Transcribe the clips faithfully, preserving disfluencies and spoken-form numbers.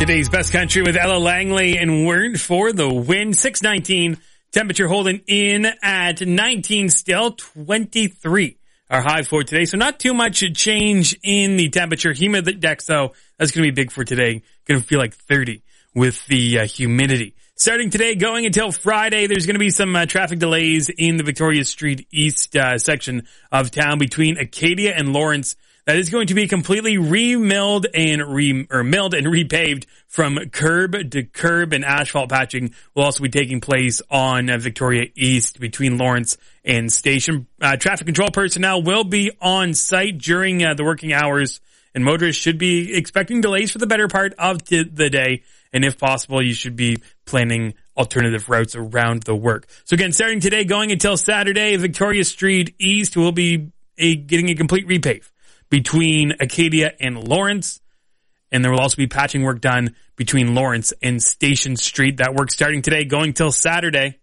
Today's best country with Ella Langley and Word for the win. six nineteen. Temperature holding in at nineteen still. twenty-three our high for today. So not too much change in the temperature. Humidex, though, that's going to be big for today. Going to feel like thirty with the uh, humidity. Starting today, going until Friday, there's going to be some uh, traffic delays in the Victoria Street East uh, section of town between Acadia and Lawrence. That is going to be completely remilled and re, or milled and repaved from curb to curb, and asphalt patching will also be taking place on uh, Victoria East between Lawrence and Station. Uh, traffic control personnel will be on site during uh, the working hours, and motorists should be expecting delays for the better part of t- the day. And if possible, you should be planning alternative routes around the work. So again, starting today, going until Saturday, Victoria Street East will be a, getting a complete repave between Acadia and Lawrence. And there will also be patching work done between Lawrence and Station Street. That work starting today, going till Saturday.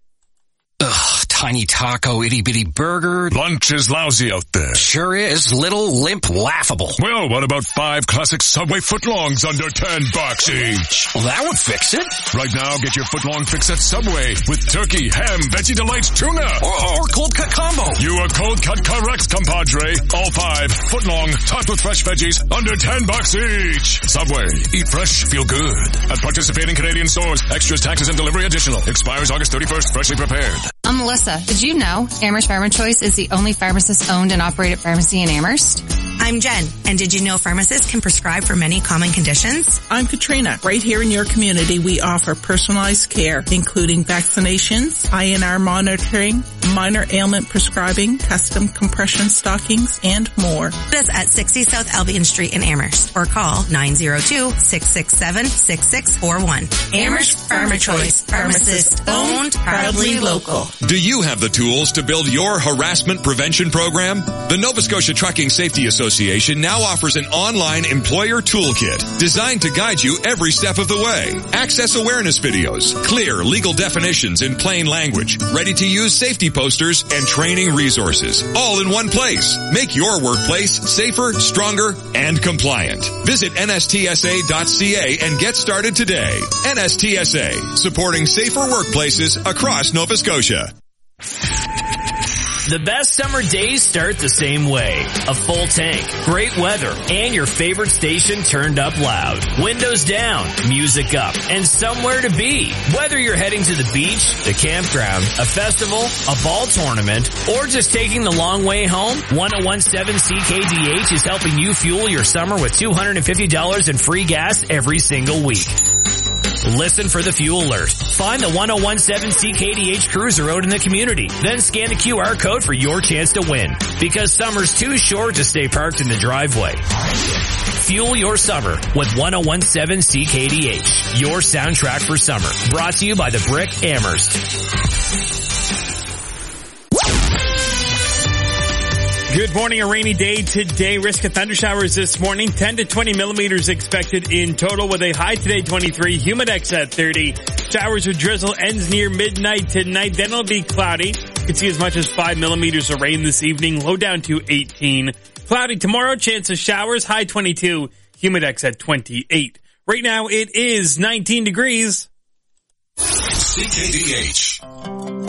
Ugh, tiny taco, itty-bitty burger. Lunch is lousy out there. Sure is. Little, limp, laughable. Well, what about five classic Subway footlongs under ten bucks each? Well, that would fix it. Right now, get your footlong fix at Subway with turkey, ham, veggie delights, tuna. Or, or cold cut combo. You are cold cut correct, compadre. All five footlong, topped with fresh veggies, under ten bucks each. Subway. Eat fresh, feel good. At participating Canadian stores. Extras, taxes, and delivery additional. Expires August thirty-first. Freshly prepared. I'm Melissa. Did you know Amherst Pharma Choice is the only pharmacist-owned and operated pharmacy in Amherst? I'm Jen. And did you know pharmacists can prescribe for many common conditions? I'm Katrina. Right here in your community, we offer personalized care, including vaccinations, I N R monitoring, minor ailment prescribing, custom compression stockings, and more. Visit us at sixty South Albion Street in Amherst or call nine zero two, six six seven, six six four one. Amherst Pharma Choice. Pharmacist owned, proudly local. Do you have the tools to build your harassment prevention program? The Nova Scotia Trucking Safety Association now offers an online employer toolkit designed to guide you every step of the way. Access awareness videos, clear legal definitions in plain language, ready-to-use safety posters, and training resources, all in one place. Make your workplace safer, stronger, and compliant. Visit N S T S A dot C A and get started today. N S T S A, supporting safer workplaces across Nova Scotia. The best summer days start the same way. A full tank, great weather, and your favorite station turned up loud. Windows down, music up, and somewhere to be. Whether you're heading to the beach, the campground, a festival, a ball tournament, or just taking the long way home, ten seventeen C K D H is helping you fuel your summer with two hundred fifty dollars in free gas every single week. Listen for the fuel alert. Find the ten seventeen C K D H cruiser out in the community. Then scan the Q R code for your chance to win. Because summer's too short to stay parked in the driveway. Fuel your summer with ten seventeen C K D H. Your soundtrack for summer. Brought to you by the Brick Amherst. Good morning. A rainy day today. Risk of thunder showers this morning. ten to twenty millimeters expected in total with a high today twenty-three. Humidex at thirty. Showers with drizzle ends near midnight tonight. Then it'll be cloudy. You can see as much as five millimeters of rain this evening. Low down to eighteen. Cloudy tomorrow. Chance of showers. High twenty-two. Humidex at twenty-eight. Right now it is nineteen degrees. C K D H.